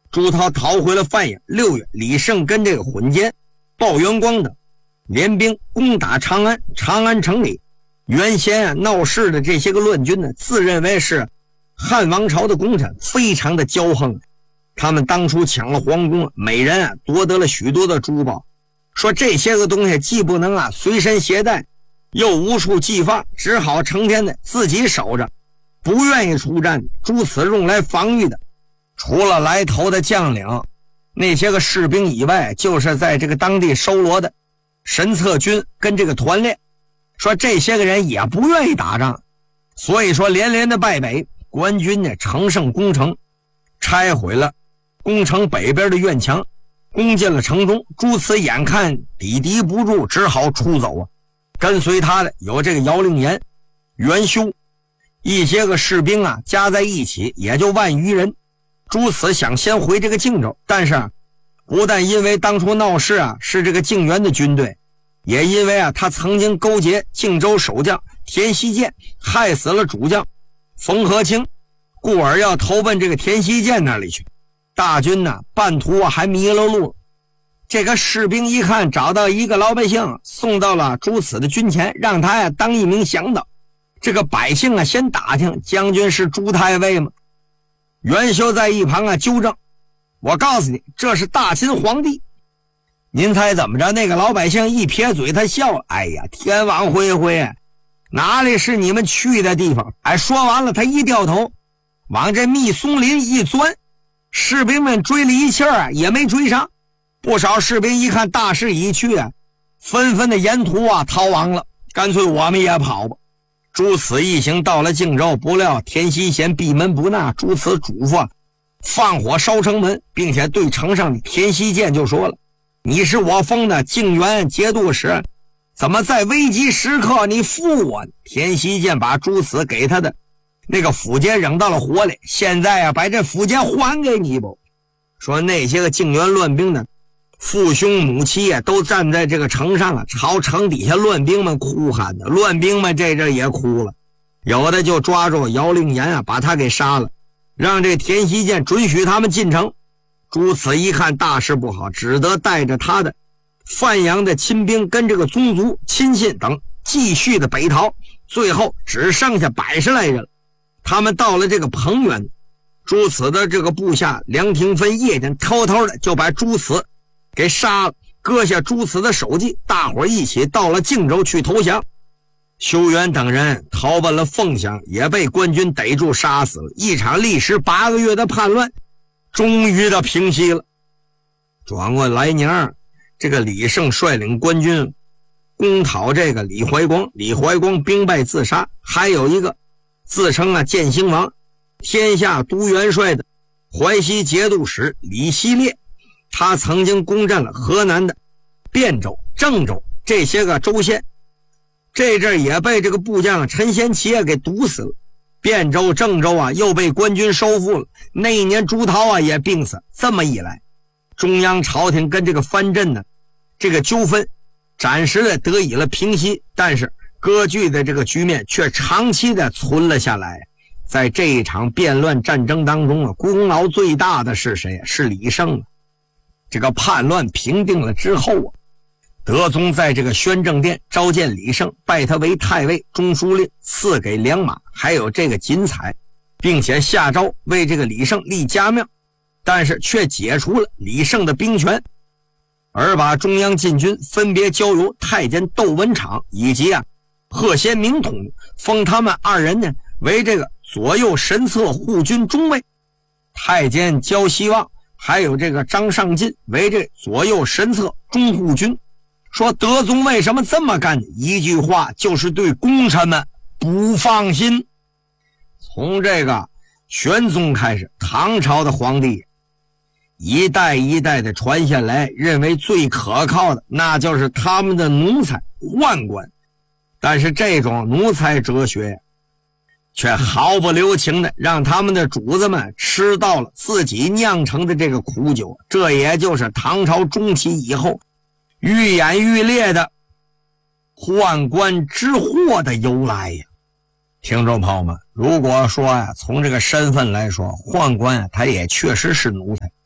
朱涛逃回了范阳。6月，李胜跟这个混监鲍元光等联兵攻打长安。长安城里原先闹事的这些个乱军呢，自认为是汉王朝的功臣，非常的骄横。他们当初抢了皇宫，每人夺得了许多的珠宝，说这些个东西既不能随身携带，又无处寄放，只好成天的自己守着，不愿意出战。诸此用来防御的，除了来头的将领那些个士兵以外，就是在这个当地收罗的神策军跟这个团练。说这些个人也不愿意打仗，所以说连连的败北。官军呢乘胜攻城，拆毁了攻城北边的院墙，攻进了城中。朱慈眼看抵敌不住，只好出走啊。跟随他的有这个姚令言、袁修一些个士兵加在一起也就10000余人。朱慈想先回这个靖州，但是不但因为当初闹事是这个靖元的军队，也因为他曾经勾结靖州守将田希建，害死了主将冯和清，故而要投奔这个田希建那里去。大军半途还迷了路。这个士兵一看找到一个老百姓，送到了朱慈的军前，让他当一名向导。这个百姓先打听将军是朱太尉吗？袁修在一旁纠正，我告诉你，这是大秦皇帝。您猜怎么着？那个老百姓一撇嘴，他笑了，哎呀，天网恢恢，哪里是你们去的地方？说完了，他一掉头往这密松林一钻，士兵们追了一气也没追上。不少士兵一看大势已去纷纷的沿途逃亡了，干脆我们也跑吧。朱慈一行到了靖州，不料田希贤闭门不纳。朱慈嘱咐放火烧城门，并且对城上的田希建就说了，你是我封的靖元节度使，怎么在危急时刻你负我呢？田希建把朱慈给他的那个符节扔到了火里，现在把这符节还给你不？说那些个靖元乱兵的父兄母妻都站在这个城上朝城底下乱兵们哭喊的。乱兵们这阵也哭了，有的就抓住姚令言把他给杀了，让这田希建准许他们进城。朱慈一看大事不好，只得带着他的范阳的亲兵跟这个宗族亲信等继续的北逃，最后只剩下100来人。他们到了这个彭原，朱慈的这个部下梁廷芬夜间偷偷的就把朱慈给杀了，割下朱慈的首级，大伙一起到了靖州去投降。修元等人逃奔了凤翔，也被官军逮住杀死了。一场历时8个月的叛乱终于的平息了。转过来年，这个李胜率领官军攻讨这个李怀光，李怀光兵败自杀。还有一个自称建兴王、天下都元帅的淮西节度使李希烈，他曾经攻占了河南的汴州、郑州这些个州县，这阵也被这个部将陈贤齐给毒死了。汴州、郑州又被官军收复了。那一年朱涛也病死。这么一来，中央朝廷跟这个藩镇呢这个纠纷暂时的得以了平息，但是割据的这个局面却长期的存了下来。在这一场变乱战争当中功劳最大的是谁？是李胜。这个叛乱平定了之后德宗在这个宣政殿召见李胜，拜他为太尉、中书令，赐给良马还有这个锦彩，并且下诏为这个李胜立家庙，但是却解除了李胜的兵权，而把中央禁军分别交由太监窦文场以及贺先明统领，封他们2人呢为这个左右神策护军中尉，太监焦希望还有这个张尚进为这左右神策中护军。说德宗为什么这么干？一句话，就是对功臣们不放心。从这个玄宗开始，唐朝的皇帝一代一代的传下来，认为最可靠的那就是他们的奴才宦官，但是这种奴才哲学却毫不留情的让他们的主子们吃到了自己酿成的这个苦酒。这也就是唐朝中期以后愈演愈烈的宦官之祸的由来呀。听众朋友们，如果说从这个身份来说，宦官他也确实是奴才，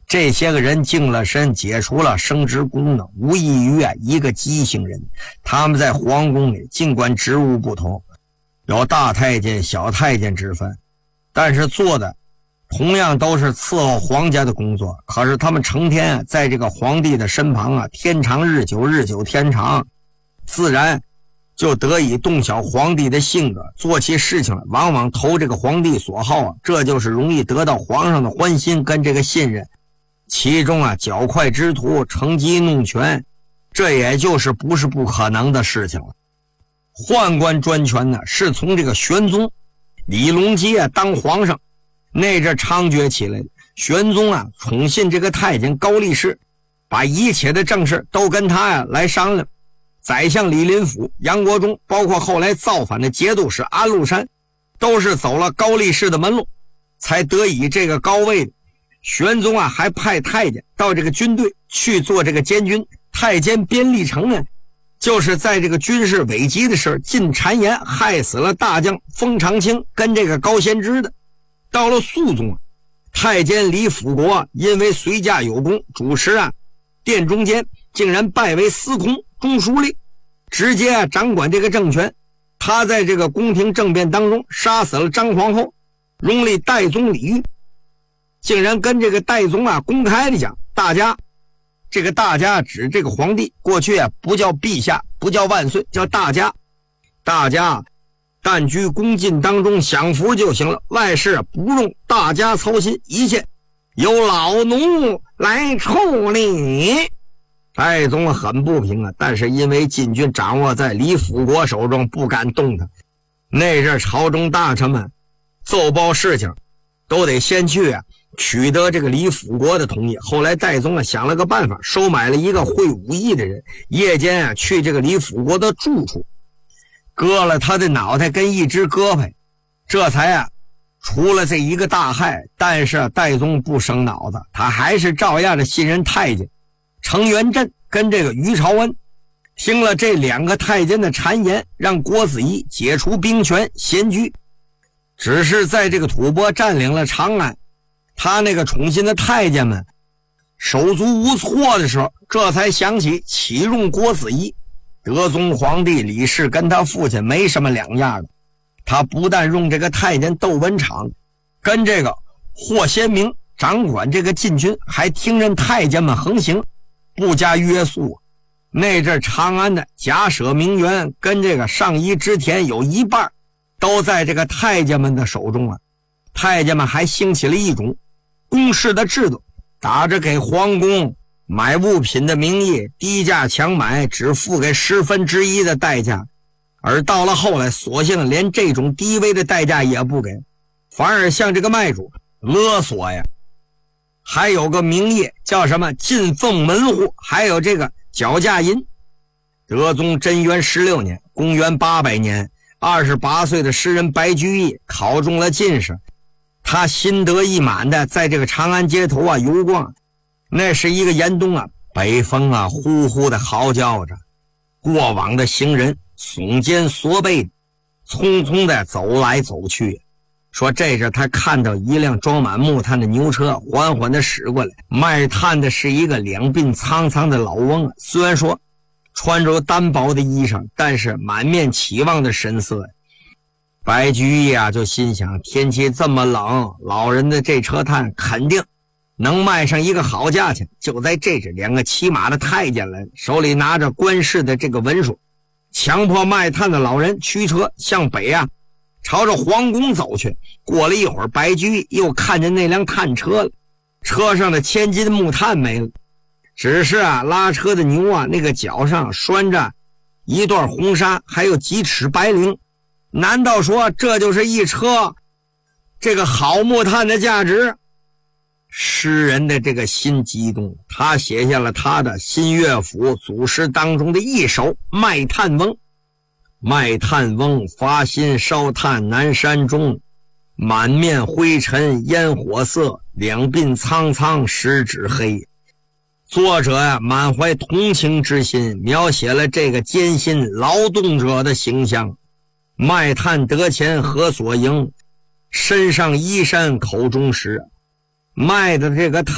这些个人净了身，解除了生殖功能，无异于一个畸形人。他们在皇宫里尽管职务不同，有大太监小太监之分，但是做的同样都是伺候皇家的工作。可是他们成天在这个皇帝的身旁天长日久，日久天长，自然就得以洞晓皇帝的性格，做起事情来往往投这个皇帝所好这就是容易得到皇上的欢心跟这个信任。其中较快之徒乘机弄权，这也就是不是不可能的事情了。宦官专权呢，是从这个玄宗李隆基当皇上那阵猖獗起来的。玄宗宠信这个太监高力士，把一切的政事都跟他来商量。宰相李林甫、杨国忠，包括后来造反的节度使安禄山，都是走了高力士的门路，才得以这个高位的。玄宗还派太监到这个军队去做这个监军。太监边立成呢，就是在这个军事危急的时候进谗言，害死了大将封长清跟这个高仙芝的。到了肃宗太监李辅国因为随驾有功，主持殿中监，竟然拜为司空中书令，直接掌管这个政权。他在这个宫廷政变当中杀死了张皇后，拥立代宗李煜，竟然跟这个代宗公开的讲，大家，这个大家指这个皇帝，过去不叫陛下，不叫万岁，叫大家。大家但居宫禁当中享福就行了，外事不用大家操心，一切由老奴来处理。代宗很不平但是因为禁军掌握在李辅国手中，不敢动他。那阵朝中大臣们奏报事情，都得先去取得这个李辅国的同意。后来代宗想了个办法，收买了一个会武艺的人，夜间去这个李辅国的住处，割了他的脑袋跟一只胳膊，这才除了这一个大害。但是代宗不生脑子，他还是照样的信任太监程元振跟这个于朝恩。听了这两个太监的谗言，让郭子仪解除兵权，闲居。只是在这个吐蕃占领了长安，他那个宠信的太监们手足无措的时候，这才想起启用郭子仪。德宗皇帝李氏跟他父亲没什么两样的，他不但用这个太监窦文场跟这个霍先明掌管这个禁军，还听任太监们横行，不加约束。那阵长安的假舍名媛跟这个上夷之田有一半都在这个太监们的手中太监们还兴起了一种公示的制度，打着给皇宫买物品的名义，低价强买，只付给1/10的代价。而到了后来，索性连这种低微的代价也不给，反而向这个卖主勒索呀。还有个名义叫什么进奉门户，还有这个脚价银。德宗贞元16年，公元800年，28岁的诗人白居易考中了进士，他心得意满的在这个长安街头游逛。那是一个严冬北风呼呼的嚎叫着，过往的行人耸肩缩背，匆匆的走来走去。说这时他看到一辆装满木炭的牛车缓缓的驶过来，卖炭的是一个两鬓苍苍的老翁，虽然说穿着单薄的衣裳，但是满面期望的神色。白居易就心想，天气这么冷，老人的这车炭肯定能卖上一个好价钱。就在这时，两个骑马的太监来，手里拿着官事的这个文书，强迫卖炭的老人驱车向北朝着皇宫走去。过了一会儿，白居易又看见那辆炭车了，车上的千斤木炭没了，只是拉车的牛那个脚上拴着一段红纱，还有几尺白绫。难道说这就是一车这个好木炭的价值？诗人的这个心激动，他写下了他的新乐府祖诗当中的一首《卖炭翁》。卖炭翁发心烧炭南山中，满面灰尘烟火色，两鬓苍苍十指黑。作者满怀同情之心，描写了这个艰辛劳动者的形象。卖炭得钱何所营，身上衣衫口中食。卖的这个